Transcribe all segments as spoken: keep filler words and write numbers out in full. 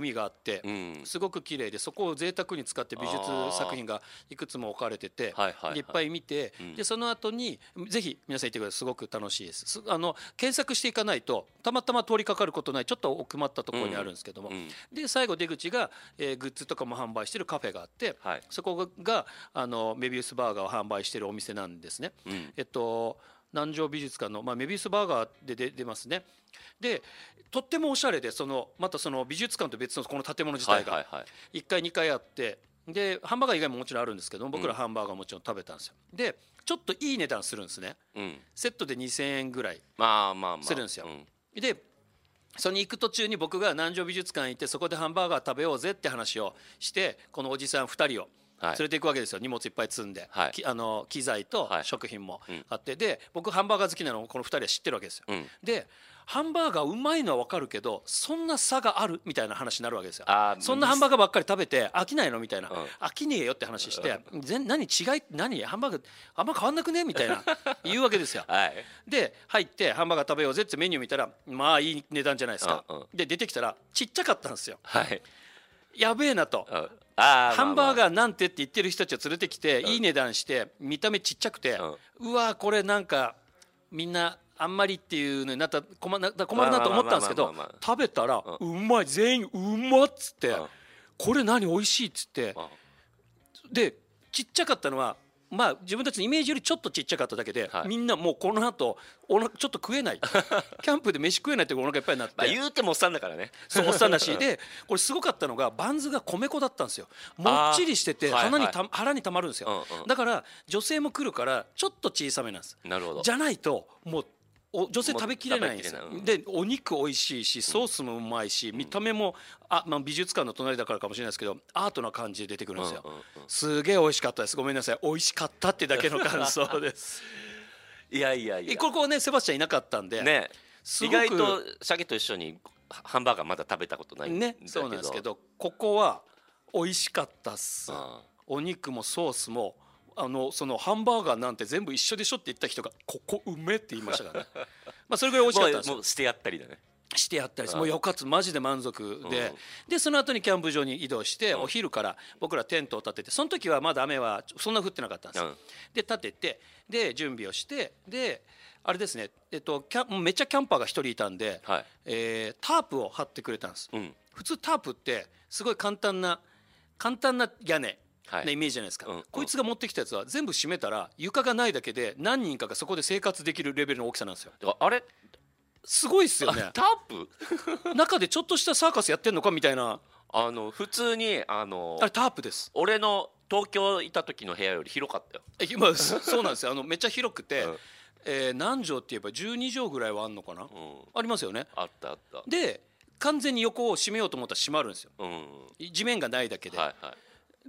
海があって、うん、すごく綺麗で、そこを贅沢に使って美術作品がいくつも置かれてて、はいはいはい、いっぱい見て、うん、でその後にぜひ皆さん行ってください。すごく楽しいです。あの検索していかないとたまたま通りかかることないちょっと奥まったところにあるんですけども、うんうん、で最後出口が、えー、グッズとかも販売してるカフェがあって、はい、そこがあのメビウスバーガーを販売してるお店なんですね、うん、えっと南城美術館の、まあ、メビウスバーガーで出出ますね。でとってもおしゃれで、そのまたその美術館と別のこの建物自体がいっかいにかいあって、でハンバーガー以外ももちろんあるんですけど、僕らハンバーガーもちろん食べたんですよ。でちょっといい値段するんですね、うん、セットでにせんえんぐらいするんですよ。でその行く途中に僕が南城美術館行って、そこでハンバーガー食べようぜって話をして、このおじさんふたりを連れていくわけですよ。荷物いっぱい積んで、はい、あの機材と食品もあって、はい、で僕ハンバーガー好きなのをこのふたりは知ってるわけですよ、うん、でハンバーガーうまいのは分かるけど、そんな差があるみたいな話になるわけですよ。そんなハンバーガーばっかり食べて飽きないのみたいな、うん、飽きねえよって話して、うん、何違い何ハンバーガーあんま変わんなくねみたいな言うわけですよ、はい、で入ってハンバーガー食べようぜってメニュー見たら、まあいい値段じゃないですか、うんうん、で出てきたらちっちゃかったんですよ、はい、やべえなと、うんあハンバーガーなんてって言ってる人たちを連れてきて、うん、いい値段して見た目ちっちゃくて、うん、うわこれなんかみんなあんまりっていうのになったら困るなと思ったんですけど、食べたら、うん、うまい、全員うまっつって、うん、これ何美味しいっつって、うん、でちっちゃかったのはまあ自分たちのイメージよりちょっとちっちゃかっただけで、はい、みんなもうこの後お腹ちょっと食えないキャンプで飯食えないってお腹いっぱいになってまあ言うてもおっさんだからねそうおっさんだしで、これすごかったのがバンズが米粉だったんですよ。もっちりしてて鼻にた、はいはい、腹にたまるんですよ、うんうん、だから女性も来るからちょっと小さめなんです。なるほど。じゃないともうお女性食べきれないんですよ。でお肉美味しいしソースもうまいし、うん、見た目もあ、まあ、美術館の隣だからかもしれないですけどアートな感じで出てくるんですよ、うんうんうん、すげえ美味しかったです。ごめんなさい、美味しかったってだけの感想ですいやいやいや、 ここねセバスチャンいなかったんで、ね、 意外と鮭と一緒にハンバーガーまだ食べたことないんだけど、 ね、そうなんですけどここは美味しかったっす、うん、お肉もソースもあのそのハンバーガーなんて全部一緒でしょって言った人がここうめって言いましたからねまあそれぐらい美味しかったんですよ。 もうしてやったりだねしてやったりです。もうよかったマジで満足で、うん、でその後にキャンプ場に移動して、うん、お昼から僕らテントを立てて、その時はまだ雨はそんな降ってなかったんです、うん、で立ててで準備をしてであれですね、えっと、キャめっちゃキャンパーが一人いたんで、はい、えー、タープを張ってくれたんです、うん、普通タープってすごい簡単な簡単な屋根なイメージじゃないですか、はい、うん、こいつが持ってきたやつは全部閉めたら床がないだけで何人かがそこで生活できるレベルの大きさなんですよ。 あれすごいっすよね。 タープ中でちょっとしたサーカスやってんのかみたいな。 あの普通にあのあれタープです。 俺の東京いた時の部屋より広かったよ。 え、まあ、そうなんですよ。あのめっちゃ広くて、うん、えー、何畳って言えばじゅうに畳ぐらいはあんのかな、うん、ありますよね。 あったあった。 で完全に横を閉めようと思ったら閉まるんですよ、うん、地面がないだけで、はいはい、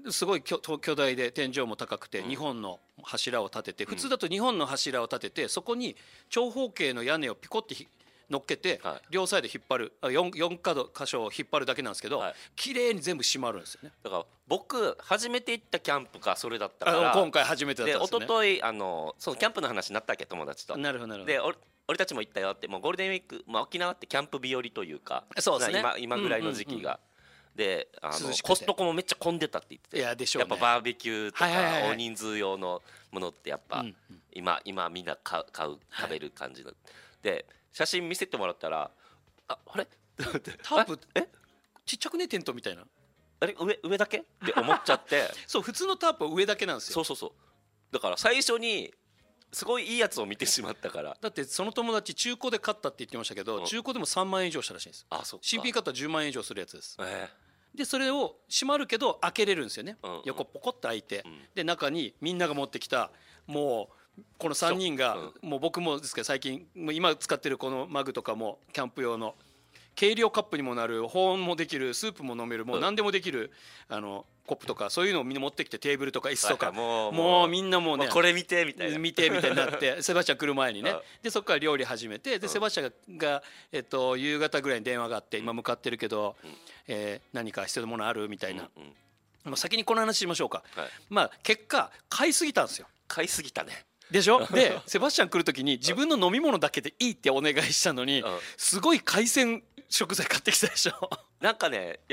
すごい巨大で天井も高くてにほんの柱を立てて、普通だとにほんの柱を立ててそこに長方形の屋根をピコって乗っけて両サイド引っ張る 4, 4角箇所を引っ張るだけなんですけど、綺麗に全部閉まるんですよね。 だから僕初めて行ったキャンプがそれだったから今回初めてだったんですね。 で一昨日あのそのキャンプの話になったっけ友達と。 なるほどなるほど。 で俺俺たちも行ったよって、もうゴールデンウィーク、まあ、沖縄ってキャンプ日和というか、 そうですね、 今, 今ぐらいの時期が、うんうんうん、であのコストコもめっちゃ混んでたって言ってて、 いやでしょうね、 やっぱバーベキューとか大人数用のものってやっぱ、うんうん、今, 今みんな買う買う食べる感じの、はい、で写真見せてもらったらああれタープえちっちゃくねテントみたいな、 あれ 上, 上だけって思っちゃってそう普通のタープは上だけなんですよ。 そうそうそう、だから最初にすごいいいやつを見てしまったから。 だってその友達中古で買ったって言ってましたけど、うん、中古でもさんまんえん以上したらしいんです。 あ、そっか。 新品買ったらじゅうまんえん以上するやつです、 えー、でそれを閉まるけど開けれるんですよね、うんうん、横ポコッと開いて、うん、で中にみんなが持ってきたもうこのさんにんが、うん、もう僕もですけど最近もう今使ってるこのマグとかもキャンプ用の計量カップにもなる、保温もできる、スープも飲める、もう何でもできる、うん、あのコップとかそういうのをみんな持ってきて、テーブルとか椅子とか、もう、もうみんなもうね、 これ見てみたいな見てみたいになってセバスチャン来る前にね、でそこから料理始めて、でセバスチャンが、えっと、夕方ぐらいに電話があって、今向かってるけど、えー、何か必要なものあるみたいな、もう先にこの話しましょうか、はい、まあ結果買いすぎたんですよ。 買いすぎたねでしょ。でセバスチャン来る時に自分の飲み物だけでいいってお願いしたのに、すごい海鮮食材買ってきたでしょ。 なんかね